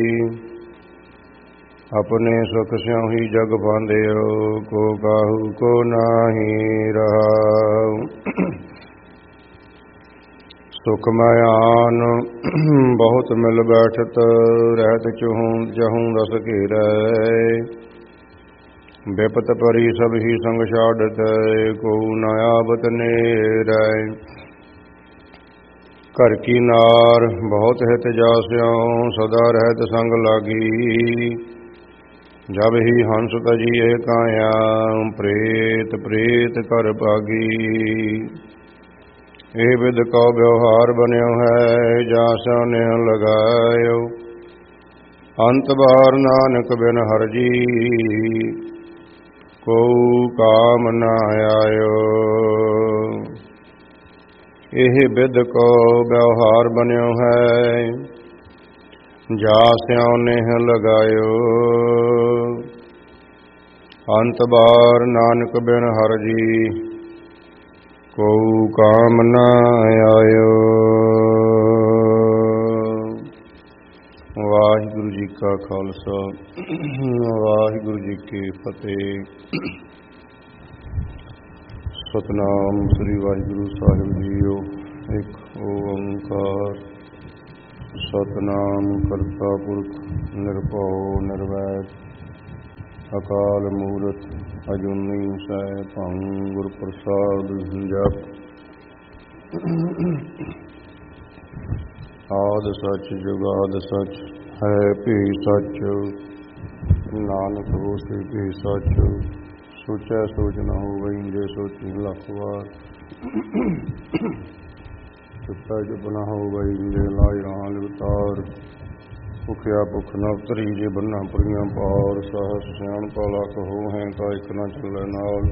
अपने सुख स्यों ही जग बांधियो, को काहू को नाही रहाऊ। सुख मयान बहुत मिल बैठत, रहत चहूँ रस घेरै। विपत परी सब ही संग छाड़त, को न आवत नेरै। घर की नार बहुत हित जास्यों, सदा रहत संग लागी। जब ही हंस तजिए काया, प्रेत प्रेत कर भागी। ए विद को व्यवहार बन्यो है, जास्यों ने लगायो। अंत बार नानक बिन हर जी, को काम न आयो। एह विद को व्यवहार बन्यो है, जास्यों ने लगायो। अंत बार नानक बिन हर जी, को काम न आयो। वाहिगुरु जी का खालसा, वाहिगुरु जी की फतेह। सतनाम श्री वाहिगुरु साहिब जीओ। एक ओंकार सतनाम करता पुरख निरभउ निर्वैर, अकाल मूरत अजूनी सैभं गुर प्रसाद जप। आद सच जुगाद सच है भी सच, नानक होसी भी सच। सोचै सोच न हो गई, जे सोची लख बार। चुपै चुप न हो गई, जे लाई राह लिवतार। भुखिया भुख न उतरी, जे बन्ना पुरियां पार। सहस सियाणपा लख हो है, का इक न चलै नाल।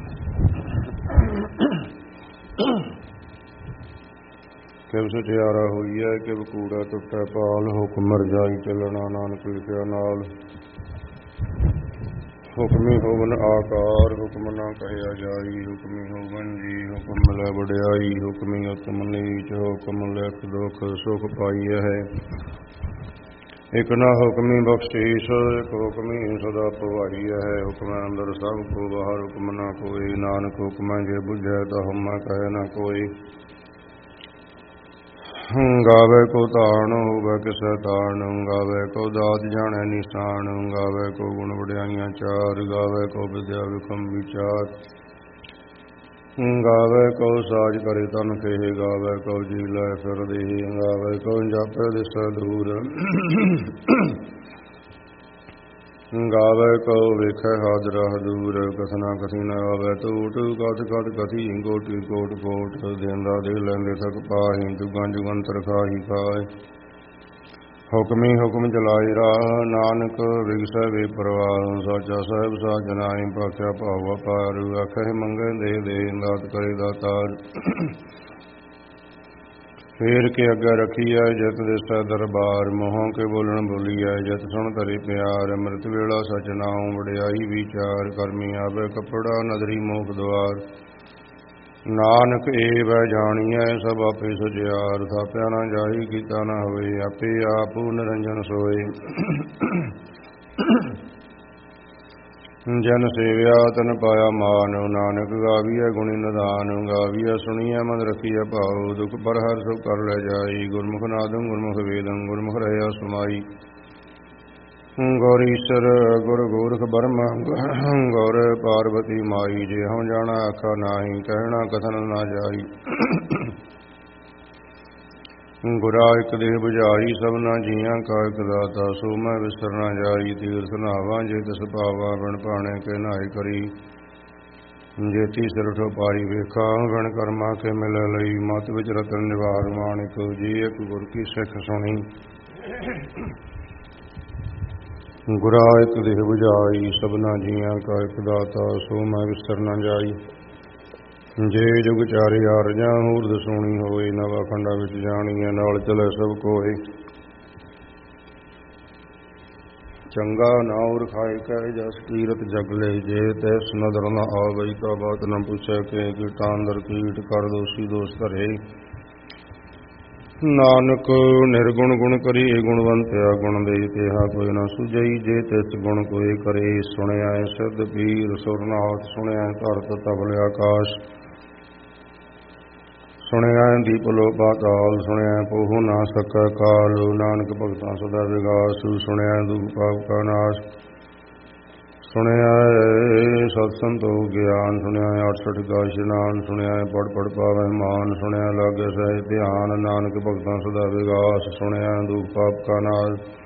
किव सठियारा होईऐ, किव कूड़ा टुटै पाल। हुक्म रजाई चलना, नानक लिखिया नाल। हुक्मी होवन आकार, हुक्म न कहया जाई। हुक्मी होवन जी, हुक्म मिलै वड्याई। हुक्मी उत्तम नीच, हुक्म लिख दुख सुख पाईऐ है। एक न हुक्मी बख्शीस, एक हुक्मी सदा पवाईऐ है। हुक्म अंदर सब को बाहर, हुक्म न कोई। नानक हुक्म जे बुझै, ता हुक्म कहे न कोई। गावे को ताण, होवे किसै ताण। गावे को दात, जाने निशान। गावे को गुण वड्याइयां चार, गावे को विद्या विखम विचार। गावे को साज करे तन केह, गावे को जी लै फिर देह। गावे को जापै दिसै दूर, गावे को वेखै हाजरा दूर। कथना कथी न आवे टूट, कथ कथ कथी कोटि कोट कोट। देंदा दे लैंदे थक पाहि, जुगां जुगंतर खाही खाए। हुक्मी हुक्म चलाई राह, नानक विगसै बेपरवाह। साचा साहिब साच नाई, भाख्या भाव अपार। आखै मंगै दे दे, दात करे दातार। फेर के अगे रखीऐ, जित दिसै दरबार। मोहों के बोलन बोलीऐ, जित सुन धरे प्यार। अमृत वेला सच नाऊं, वड्याई विचार। करमी आवे कपड़ा, नदरी मोख द्वार। नानक ए वै जाणीऐ, सब आपे सजियार। थाप्या न जाई, कीता न होए, आपे आप निरंजन सोए। जन सेव्या तन पाया मान, नानक गावीऐ गुणी निधान। गावीऐ सुणीऐ मन रखीऐ भाव, दुख पर हर सुख कर लै जाई। गुरमुख नादं गुरमुख वेदं, गुरमुख रहया समाई। गौर ईश्वर गुर गोरख बर्मा, गौर पार्वती माई। जे हम जाना आखा नाही, कहना कथन न जाई। गुरा एक देह बुझाई, सबना जियां का एक दाता। सो मैं विसर न जाई, तीर्थ नावां जे तिस पावा। बिन भाणे के नाई करी, जेती सिर उठो पारी वेखा। बिन कर्मा के मिलै लई, मत विच रतन निवार। माणिक जी एक गुर की सिख सुनी, गुरा एक देह बुझाई। सबना जियां का एक दाता, सो मैं विसर न जाई। जे जुग चारे आरजां, हूरद सोणी होए। नवा खंडा विच जाणीऐ, नाल चलै सब कोए। चंगा नाउर खाए कह, जस कीरत जग ले। जे तैस नदर न आवई, ता बात न पूछै के। कीटां अंदर कीट कर दोषी दोष धरे। ਨਾਨਕ ਨਿਰਗੁਣ ਗੁਣ ਕਰੀ ਗੁਣਵੰਤਿਆ ਗੁਣ ਦੇਈ ਤੇਹਾ ਕੋਈ ਨਾ ਸੁਝਈ ਜੇ ਤਿਸ ਗੁਣ ਕੋਈ ਕਰੇ ਸੁਣਿਆ ਸਿੱਧ ਪੀਰ ਸੁਰਨਾਥ ਸੁਣਿਆ ਧਰਤ ਤਬਲ ਆਕਾਸ਼ ਸੁਣਿਆ ਦੀਪ ਲੋ ਪਾਤਾਲ ਸੁਣਿਆ ਪੋਹ ਨਾ ਸਕੈ ਕਾਲ ਨਾਨਕ ਭਗਤਾਂ ਸਦਾ ਵਿਗਾਸ ਸੁਣਿਆ ਦੁਖ ਪਾਪ ਕਾ ਨਾਸ਼ ਸੁਣਿਆ ਸਤ ਸੰਤੋਖ ਗਿਆਨ ਸੁਣਿਆ 68 ਕਾ ਇਸ਼ਨਾਨ ਸੁਣਿਆ ਪੜ ਪੜ ਪਾਵੈ ਮਾਨ ਸੁਣਿਆ ਲਾਗੇ ਸਹਿ ਧਿਆਨ ਨਾਨਕ ਭਗਤਾਂ ਸਦਾ ਵਿਗਾਸ ਸੁਣਿਆ ਦੁਖ ਪਾਪ ਕਾ ਨਾਸ਼